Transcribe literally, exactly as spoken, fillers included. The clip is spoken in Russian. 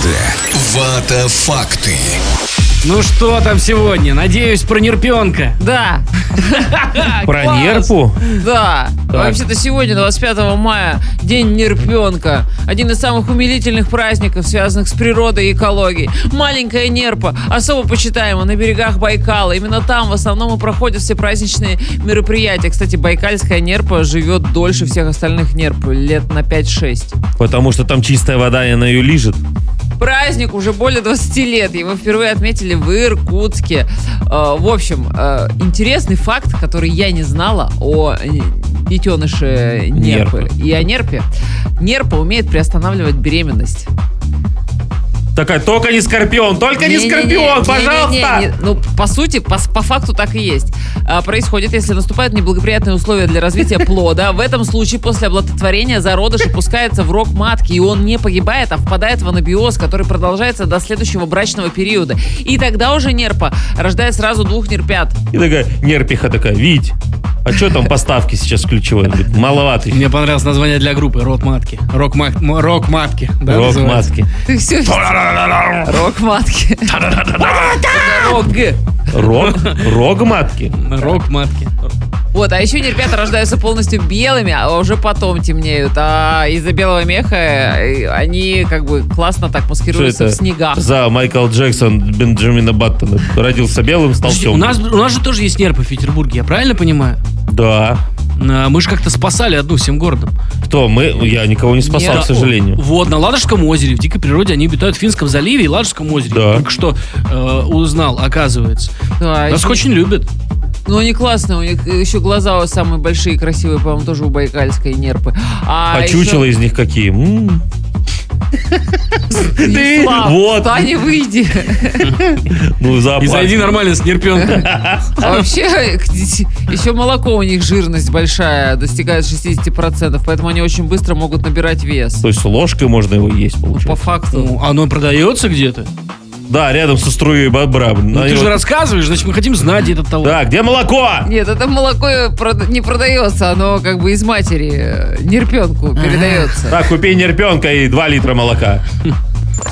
Вата-факты. Ну что там сегодня? Надеюсь, про нерпенка. Да. Про Класс. нерпу? Да. Вообще-то сегодня, двадцать пятого мая, День нерпенка. Один из самых умилительных праздников, связанных с природой и экологией. Маленькая нерпа, особо почитаема на берегах Байкала. Именно там в основном и проходят все праздничные мероприятия. Кстати, байкальская нерпа живет дольше всех остальных нерп, лет на пять-шесть. Потому что там чистая вода, и она ее лижет. Праздник уже более двадцати лет. Его впервые отметили в Иркутске. Э, В общем, э, интересный факт, который я не знала о э, детеныше нерпы Нерпы. и о нерпе. Нерпа умеет приостанавливать беременность. Такая, только не скорпион, только не, Не-не-не, скорпион, пожалуйста! не-не-не. Ну, по сути, по, по факту так и есть. А, происходит, если наступают неблагоприятные условия для развития плода. В этом случае после оплодотворения зародыш опускается в рог матки, и он не погибает, а впадает в анабиоз, который продолжается до следующего брачного периода. И тогда уже нерпа рождает сразу двух нерпят. И такая нерпиха такая, Вить, а что там поставки сейчас ключевые? Говорит, маловато. Мне понравилось название для группы. Рок матки. Рок, мат... м- рок матки. Да, Рок называется? матки. Ты все... Рог матки. Рог. Рок? Рог матки? Рок матки. Вот, а еще нерпята рождаются полностью белыми, а уже потом темнеют. А из-за белого меха э, они как бы классно так Что маскируются это в снегах. за Майкл Джексон Бенджамина Баттона? Родился белым, стал Подожди, у темным. нас, у нас же тоже есть нерпы в Петербурге, я правильно понимаю? Да. А, Мы же как-то спасали одну всем городом. Кто? Мы? Я никого не спасал, Нет. к сожалению. Вот, на Ладожском озере, в дикой природе, они обитают в Финском заливе и Ладожском озере. Да. Только что э, узнал, оказывается. Да, Нас еще- очень любят. Ну, они классные, у них еще глаза самые большие, красивые, по-моему, тоже у байкальской нерпы. А, А чучела из них какие? М. Ты, вот. Встань и выйди. Ну, И зоопарк. зайди нормально с нерпенком. А вообще, еще молоко у них жирность большая, достигает шестьдесят процентов, поэтому они очень быстро могут набирать вес. То есть ложкой можно его есть, По получается. факту. Ну, оно продается где-то? Да, рядом со струей бобра. Ну, Они ты же вот- рассказываешь, значит, мы хотим знать этот товар. Да, где молоко? Нет, это молоко прода- не продается, оно как бы из матери э, нерпенку передается. Так, купи нерпенка и два литра молока.